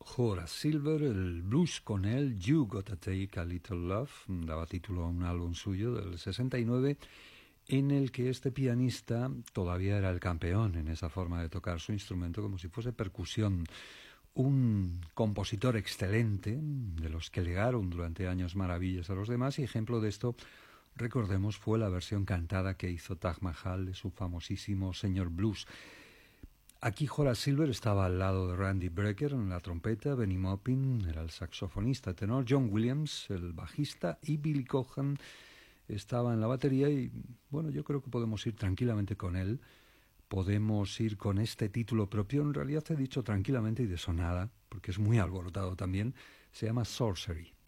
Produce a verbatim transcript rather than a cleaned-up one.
Horace Silver, el blues con él, You Gotta Take a Little Love, daba título a un álbum suyo del sesenta y nueve, en el que este pianista todavía era el campeón en esa forma de tocar su instrumento como si fuese percusión. Un compositor excelente, de los que legaron durante años maravillas a los demás, y ejemplo de esto, recordemos, fue la versión cantada que hizo Taj Mahal de su famosísimo Señor Blues. Aquí Horace Silver estaba al lado de Randy Brecker en la trompeta, Benny Maupin era el saxofonista tenor, John Williams el bajista y Billy Cohan estaba en la batería y bueno, yo creo que podemos ir tranquilamente con él, podemos ir con este título propio, en realidad he dicho tranquilamente y de sonada, porque es muy alborotado también, se llama Sorcery.